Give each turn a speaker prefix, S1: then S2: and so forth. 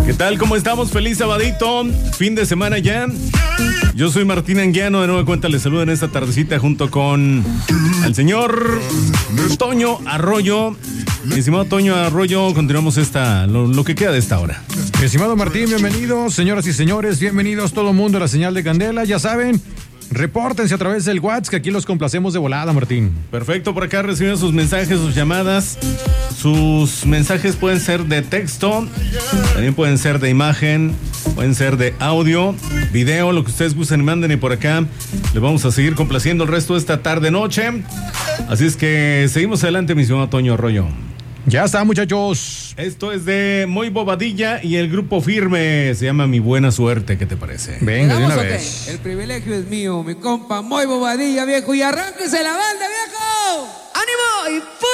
S1: ¿Qué tal? ¿Cómo estamos? Feliz sabadito, fin de semana ya. Yo soy Martín Anguiano, de nueva cuenta les saludo en esta tardecita junto con el señor Toño Arroyo. Mi estimado Toño Arroyo, continuamos lo que queda de esta hora.
S2: Mi estimado Martín, bienvenidos, señoras y señores, bienvenidos todo el mundo a la señal de Candela, ya saben. Repórtense a través del WhatsApp, que aquí los complacemos de volada, Martín.
S1: Perfecto, por acá recibimos sus mensajes, sus llamadas. Sus mensajes pueden ser de texto, también pueden ser de imagen, pueden ser de audio, video, lo que ustedes gusten y manden. Y por acá les vamos a seguir complaciendo el resto de esta tarde-noche. Así es que seguimos adelante, mi señor Toño Arroyo.
S2: Ya está, muchachos.
S1: Esto es de Muy Bobadilla y el grupo Firme. Se llama Mi Buena Suerte. ¿Qué te parece?
S2: Venga, de una vez.
S3: El privilegio es mío, mi compa Muy Bobadilla, viejo. Y arránquese la banda, viejo. ¡Ánimo! Y